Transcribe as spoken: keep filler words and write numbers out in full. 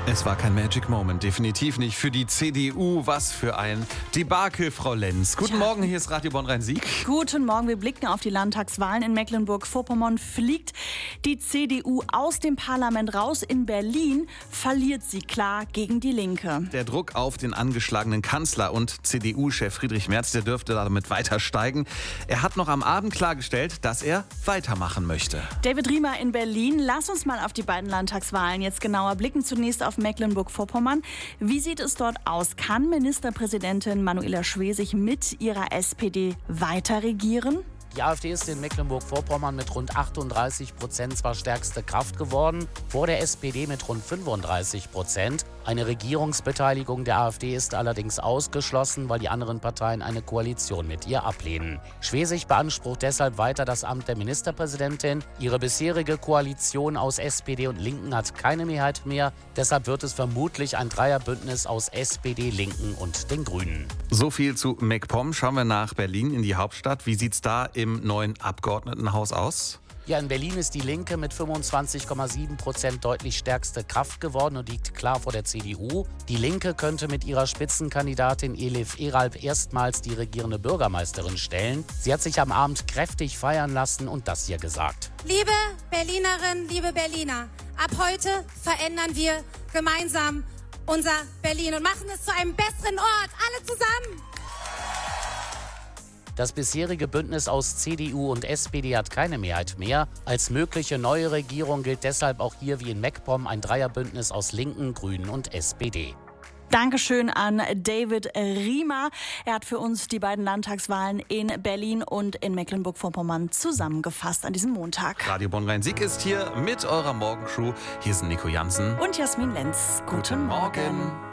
Es war kein Magic Moment, definitiv nicht für die C D U. Was für ein Debakel, Frau Lenz. Guten Morgen, hier ist Radio Bonn-Rhein-Sieg. Guten Morgen, wir blicken auf die Landtagswahlen. In Mecklenburg-Vorpommern fliegt die C D U aus dem Parlament raus. In Berlin verliert sie klar gegen die Linke. Der Druck auf den angeschlagenen Kanzler und C D U-Chef Friedrich Merz, der dürfte damit weiter steigen. Er hat noch am Abend klargestellt, dass er weitermachen möchte. David Riemer in Berlin. Lass uns mal auf die beiden Landtagswahlen jetzt genauer blicken. Zunächst auf Mecklenburg-Vorpommern. Wie sieht es dort aus? Kann Ministerpräsidentin Manuela Schwesig mit ihrer S P D weiter regieren? Die AfD ist in Mecklenburg-Vorpommern mit rund achtunddreißig Prozent zwar stärkste Kraft geworden, vor der S P D mit rund fünfunddreißig Prozent. Eine Regierungsbeteiligung der AfD ist allerdings ausgeschlossen, weil die anderen Parteien eine Koalition mit ihr ablehnen. Schwesig beansprucht deshalb weiter das Amt der Ministerpräsidentin. Ihre bisherige Koalition aus S P D und Linken hat keine Mehrheit mehr. Deshalb wird es vermutlich ein Dreierbündnis aus S P D, Linken und den Grünen. So viel zu MacPom. Schauen wir nach Berlin in die Hauptstadt. Wie sieht's da im neuen Abgeordnetenhaus aus? Ja, in Berlin ist die Linke mit fünfundzwanzig Komma sieben Prozent deutlich stärkste Kraft geworden und liegt klar vor der C D U. Die Linke könnte mit ihrer Spitzenkandidatin Elif Eralp erstmals die regierende Bürgermeisterin stellen. Sie hat sich am Abend kräftig feiern lassen und das hier gesagt. Liebe Berlinerinnen, liebe Berliner, ab heute verändern wir gemeinsam unser Berlin und machen es zu einem besseren Ort, alle zusammen. Das bisherige Bündnis aus C D U und S P D hat keine Mehrheit mehr. Als mögliche neue Regierung gilt deshalb auch hier wie in MacPom ein Dreierbündnis aus Linken, Grünen und S P D. Dankeschön an David Riemer. Er hat für uns die beiden Landtagswahlen in Berlin und in Mecklenburg-Vorpommern zusammengefasst an diesem Montag. Radio Bonn-Rhein-Sieg ist hier mit eurer Morgenshow. Hier sind Nico Jansen Und Jasmin Lenz. Guten, Guten Morgen. Morgen.